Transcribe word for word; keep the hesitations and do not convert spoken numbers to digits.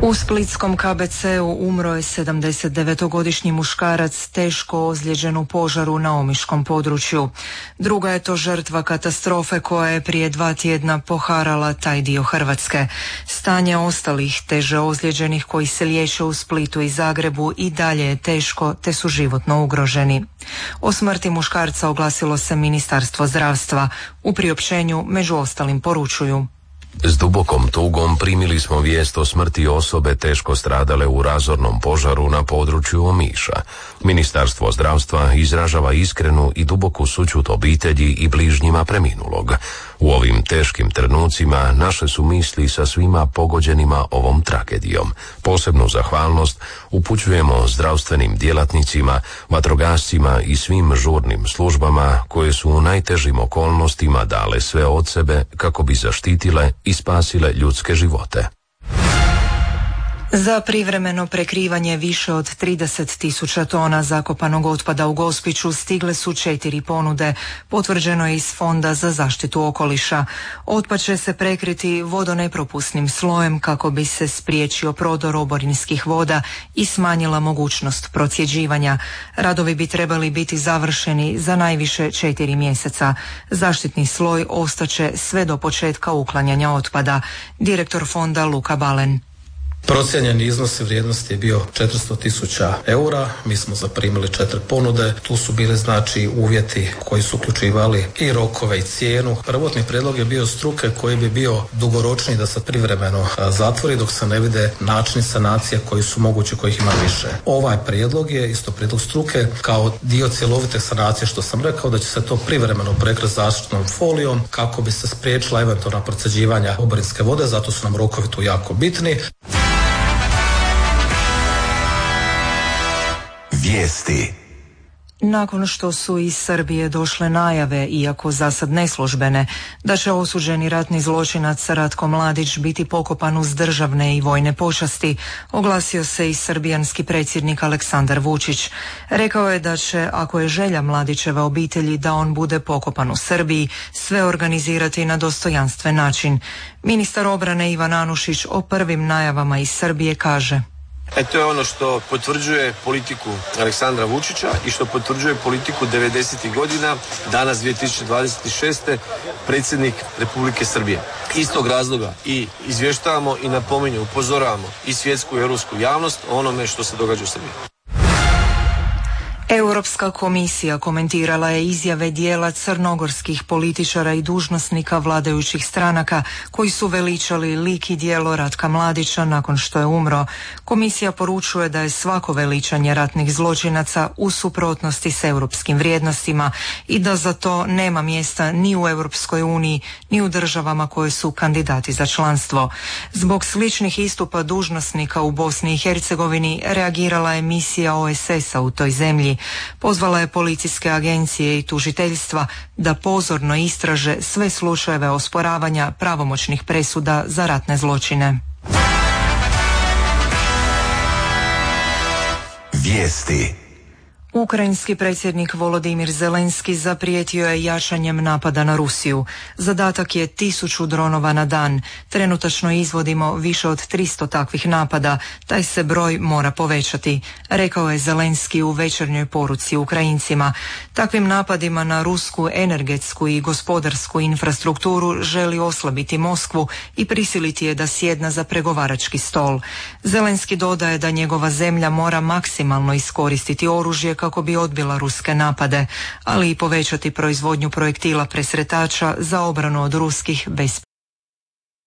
U splitskom K B C-u umro je sedamdesetdevetogodišnji muškarac teško ozlijeđen u požaru na omiškom području. Druga je to žrtva katastrofe koja je prije dva tjedna poharala taj dio Hrvatske. Stanje ostalih teže ozlijeđenih koji se liječe u Splitu i Zagrebu i dalje je teško te su životno ugroženi. O smrti muškarca oglasilo se Ministarstvo zdravstva. U priopćenju među ostalim poručuju: S dubokom tugom primili smo vijest o smrti osobe teško stradale u razornom požaru na području Omiša. Ministarstvo zdravstva izražava iskrenu i duboku sućut obitelji i bližnjima preminulog. U ovim teškim trenucima naše su misli sa svima pogođenima ovom tragedijom. Posebnu zahvalnost upućujemo zdravstvenim djelatnicima, vatrogascima i svim žurnim službama koje su u najtežim okolnostima dale sve od sebe kako bi zaštitile i spasile ljudske živote. Za privremeno prekrivanje više od trideset tisuća tona zakopanog otpada u Gospiću stigle su četiri ponude, potvrđeno je iz Fonda za zaštitu okoliša. Otpad će se prekriti vodonepropusnim slojem kako bi se spriječio prodor oborinskih voda i smanjila mogućnost procjeđivanja. Radovi bi trebali biti završeni za najviše četiri mjeseca. Zaštitni sloj ostaće sve do početka uklanjanja otpada. Direktor fonda Luka Balen. Procijenjeni iznos vrijednosti je bio četiristo tisuća eura, mi smo zaprimili četiri ponude, tu su bili znači uvjeti koji su uključivali i rokove i cijenu. Prvotni prijedlog je bio struke koji bi bio dugoročniji da se privremeno zatvori dok se ne vide načini sanacije koji su mogući, kojih ima više. Ovaj prijedlog je isto prijedlog struke kao dio cjelovite sanacije, što sam rekao da će se to privremeno prekriti zaštitnom folijom kako bi se spriječila eventualna procjeđivanja oborinske vode, zato su nam rokovi tu jako bitni. Vijesti. Nakon što su iz Srbije došle najave, iako zasad neslužbene, da će osuđeni ratni zločinac Ratko Mladić biti pokopan uz državne i vojne počasti, oglasio se i srbijanski predsjednik Aleksandar Vučić. Rekao je da će, ako je želja Mladićeve obitelji da on bude pokopan u Srbiji, sve organizirati na dostojanstven način. Ministar obrane Ivan Anušić o prvim najavama iz Srbije kaže: E to je ono što potvrđuje politiku Aleksandra Vučića i što potvrđuje politiku devedesetih godina, danas dvije tisuće dvadeset šeste. predsjednik Republike Srbije. Iz tog razloga i izvještavamo i napominju, upozoravamo i svjetsku i europsku javnost o onome što se događa u Srbiji. Europska komisija komentirala je izjave dijela crnogorskih političara i dužnosnika vladajućih stranaka koji su veličali lik i djelo Ratka Mladića nakon što je umro. Komisija poručuje da je svako veličanje ratnih zločinaca u suprotnosti s europskim vrijednostima i da za to nema mjesta ni u Europskoj uniji ni u državama koje su kandidati za članstvo. Zbog sličnih istupa dužnosnika u Bosni i Hercegovini reagirala je misija O E S A u toj zemlji. Pozvala je policijske agencije i tužiteljstva da pozorno istraže sve slučajeve osporavanja pravomoćnih presuda za ratne zločine. Vijesti. Ukrajinski predsjednik Volodimir Zelenski zaprijetio je jačanjem napada na Rusiju. Zadatak je tisuću dronova na dan. Trenutačno izvodimo više od tristo takvih napada. Taj se broj mora povećati, rekao je Zelenski u večernjoj poruci Ukrajincima. Takvim napadima na rusku energetsku i gospodarsku infrastrukturu želi oslabiti Moskvu i prisiliti je da sjedna za pregovarački stol. Zelenski dodaje da njegova zemlja mora maksimalno iskoristiti oružje kako bi odbila ruske napade, ali i povećati proizvodnju projektila presretača za obranu od ruskih bez